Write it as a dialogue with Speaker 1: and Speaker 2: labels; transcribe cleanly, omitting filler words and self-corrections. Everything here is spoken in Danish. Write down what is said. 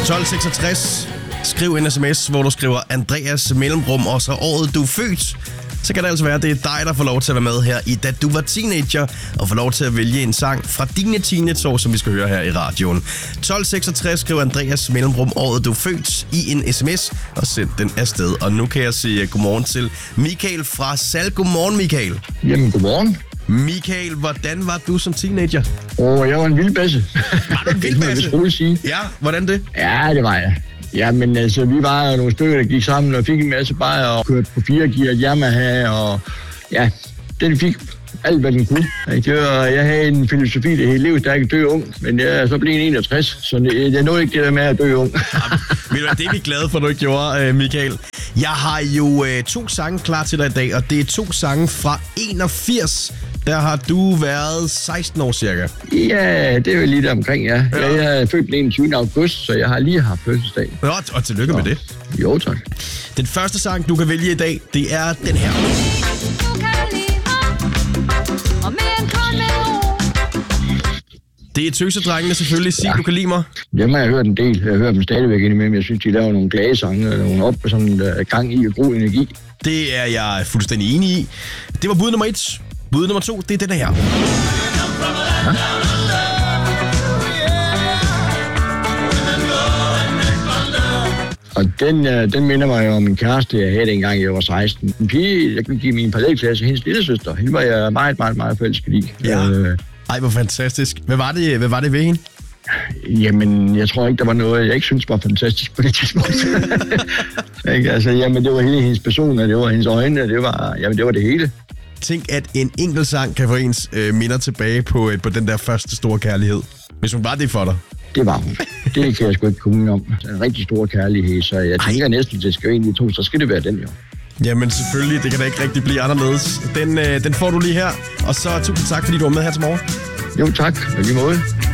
Speaker 1: 1266. Skriv en sms, hvor du skriver Andreas mellemrum og så året du er født. Så kan det altså være, at det er dig, der får lov til at være med her i Da Du Var Teenager, og får lov til at vælge en sang fra dine teenageår, som vi skal høre her i radioen. 1266, skriv Andreas mellemrum året du er født i en sms, og send den afsted. Og nu kan jeg sige godmorgen til Michael fra Sal. Godmorgen, Michael.
Speaker 2: Jamen, godmorgen.
Speaker 1: Michael, hvordan var du som teenager?
Speaker 2: Jeg var en vildbasse.
Speaker 1: Var du en vildbasse? Ja, hvordan det?
Speaker 2: Ja, det var jeg. Ja, men altså, vi var nogle stykker, der gik sammen og fik en masse bajer og kørte på 4 gear Yamaha, og ja, den fik alt, hvad den kunne. Jeg havde en filosofi, der hed lev stærkt dø ung, men jeg er så blevet 61, så jeg nåede ikke det der med at dø ung.
Speaker 1: Det er vi glade for, du ikke gjorde, Michael. Jeg har jo 2 sange klar til dig i dag, og det er 2 sange fra 81. Der har du været 16 år cirka.
Speaker 2: Ja, det er jo lige der omkring, ja. Jeg er født den 21. august, så jeg har lige haft fødselsdag.
Speaker 1: Ja, og tillykke med det.
Speaker 2: Jo, tak.
Speaker 1: Den første sang, du kan vælge i dag, det er den her. Det er Tøsedrengene selvfølgelig. Sig, du kan lide mig.
Speaker 2: Dem har jeg hørt en del. Jeg hører dem stadigvæk indimellem. Jeg synes, de laver nogle glade sange, og nogle op og sådan gang i og god energi.
Speaker 1: Det er jeg fuldstændig enig i. Det var bud nummer 1. Bud nummer 2, det er den her. Ja.
Speaker 2: Og den minder mig om en kæreste, jeg havde dengang jeg var 16. En pige, jeg kunne give min parallelklasse, hendes lillesøster. Hende var jeg meget, meget, meget forelsket i.
Speaker 1: Ja. Ej, hvor fantastisk. Hvad var det ved hende?
Speaker 2: Jamen, jeg tror ikke, der var noget, jeg ikke synes var fantastisk på det tidspunkt. Jamen, det var hele hendes person, og det var hendes øjne, og det var det hele.
Speaker 1: Tænk, at en enkelt sang kan få ens minder tilbage på den der første store kærlighed. Hvis hun var det for dig.
Speaker 2: Det var hun. Det kan jeg sgu ikke komme om. En rigtig stor kærlighed, så jeg tænker næsten, at det skal egentlig 2, så skal det være den jo.
Speaker 1: Jamen selvfølgelig, det kan da ikke rigtig blive anderledes. Den får du lige her, og så tusind tak, fordi du var med her til morgen.
Speaker 2: Jo tak, på lige måde.